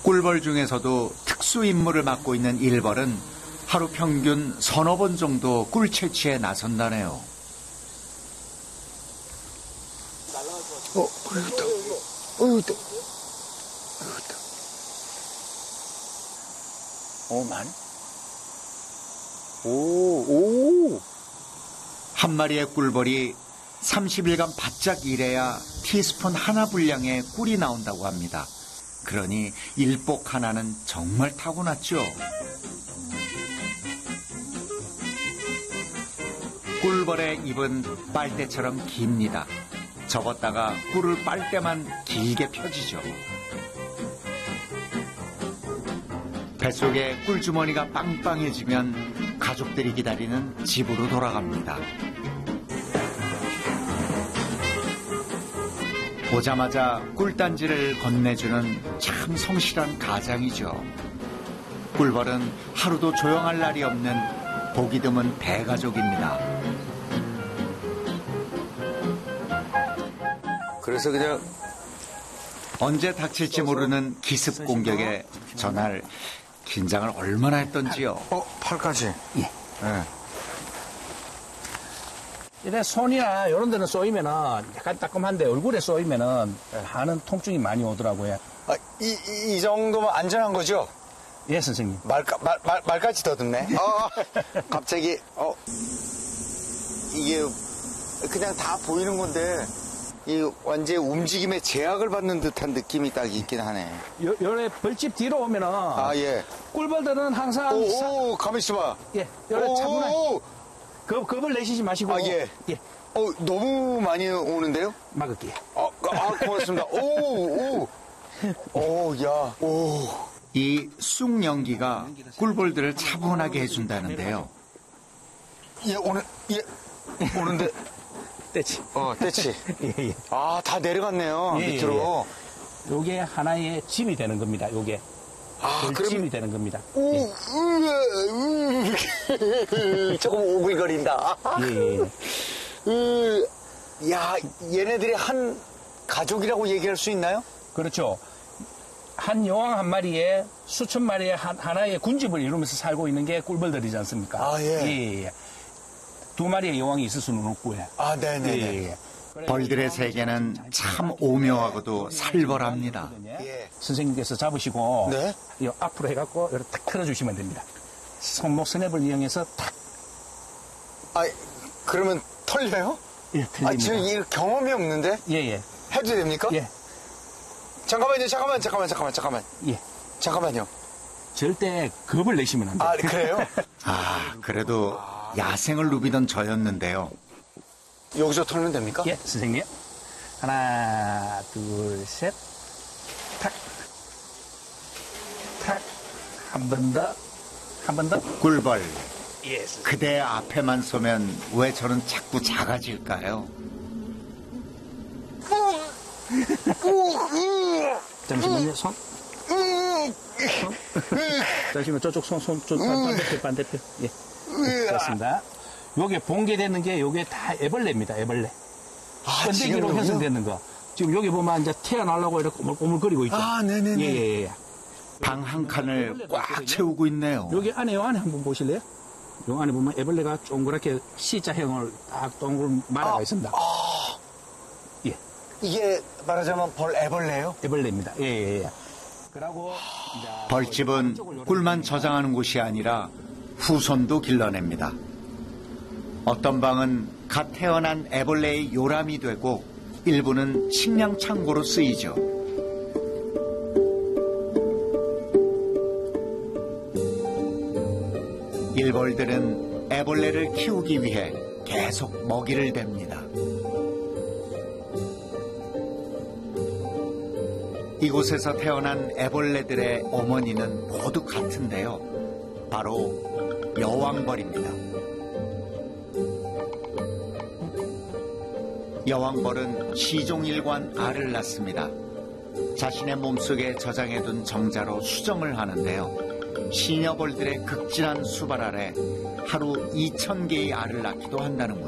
꿀벌 중에서도 특수 임무를 맡고 있는 일벌은 하루 평균 서너 번 정도 꿀 채취에 나선다네요. 어이구다. 많이? 오. 한 마리의 꿀벌이 30일간 바짝 일해야 티스푼 하나 분량의 꿀이 나온다고 합니다. 그러니 일복 하나는 정말 타고났죠. 꿀벌의 입은 빨대처럼 깁니다. 접었다가 꿀을 빨 때만 길게 펴지죠. 뱃속에 꿀주머니가 빵빵해지면 가족들이 기다리는 집으로 돌아갑니다. 오자마자 꿀단지를 건네주는 참 성실한 가장이죠. 꿀벌은 하루도 조용할 날이 없는 보기 드문 대가족입니다. 그래서 그냥 언제 닥칠지 모르는 기습 공격에 전날 긴장을 얼마나 했던지요. 팔까지. 예. 네. 이래 손이나 이런 데는 쏘이면은 약간 따끔한데 얼굴에 쏘이면은 하는 통증이 많이 오더라고요. 이 정도면 안전한 거죠? 예, 선생님. 말까지 더듬네. 갑자기, 이게 그냥 다 보이는 건데, 이 완전 움직임에 제약을 받는 듯한 느낌이 딱 있긴 하네. 요래 벌집 뒤로 오면은. 예. 꿀벌들은 항상. 가만히 있어봐. 예, 요래 차분하게. 겁을 내시지 마시고. 예. 너무 많이 오는데요? 막을게요. 고맙습니다. 야. 이 쑥 연기가 꿀벌들을 차분하게 해준다는데요. 오는데. 떼치. 떼치. 예. 다 내려갔네요. 예, 밑으로. 요게 하나의 짐이 되는 겁니다, 요게. 짐이 되는 겁니다. 조금 오글거린다. 예. 야, 얘네들이 한 가족이라고 얘기할 수 있나요? 그렇죠. 한 여왕 한 마리에 수천 마리의 하나의 군집을 이루면서 살고 있는 게 꿀벌들이지 않습니까? 예. 두 마리의 여왕이 있을 수는 없고요. 네네. 예. 벌들의 세계는 참 오묘하고도 살벌합니다. 선생님께서 잡으시고 네? 요 앞으로 해갖고 이렇게 탁 틀어주시면 됩니다. 손목 스냅을 이용해서 탁. 그러면 털려요? 예, 틀립니다. 지금 이 경험이 없는데? 예. 해도 됩니까? 예. 잠깐만. 예. 잠깐만요. 절대 겁을 내시면 안 돼요. 그래요? 그래도 야생을 누비던 저였는데요. 여기서 털면 됩니까? 예, 선생님. 하나, 둘, 셋. 탁. 한 번 더. 꿀벌, 예, 선생님. 그대 앞에만 서면 왜 저는 자꾸 작아질까요? 잠시만요, 손. 잠시만, 저쪽 반대편. 예. 됐습니다. 요게 봉개되는 게 요게 다 애벌레입니다, 애벌레. 번데기로 형성되는 거. 지금 여기 보면 이제 태어나려고 이렇게 오물거리고 있죠. 네네네. 예. 방 한 칸을 꽉 채우고 있네요. 여기 안에 한번 보실래요? 요 안에 보면 애벌레가 동그랗게 C자형을 딱 동글 말아가 있습니다. 예. 이게 말하자면 애벌레예요? 애벌레입니다. 예. 그러고 벌집은 꿀만 저장하는 곳이 아니라 후손도 길러냅니다. 어떤 방은 갓 태어난 애벌레의 요람이 되고 일부는 식량 창고로 쓰이죠. 일벌들은 애벌레를 키우기 위해 계속 먹이를 댑니다. 이곳에서 태어난 애벌레들의 어머니는 모두 같은데요. 바로 여왕벌입니다. 여왕벌은 시종일관 알을 낳습니다. 자신의 몸속에 저장해둔 정자로 수정을 하는데요. 시녀벌들의 극진한 수발 아래 하루 2,000개의 알을 낳기도 한다는